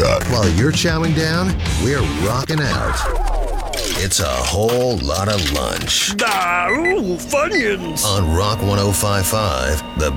While you're chowing down, we're rocking out. It's a whole lot of lunch Funyuns! on Rock 105.5, the